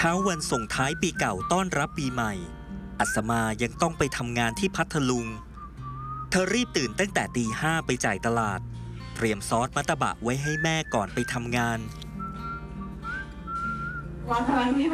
ช้าวันส่งท้ายปีเก่าต้อนรับปีใหม่อัศมายังต้องไปทำงานที่พัทลุงเธอรีบตื่นตั้งแต่ตี 5ไปจ่ายตลาดเตรียมซอสมัตตบะไว้ให้แม่ก่อนไปทำงาน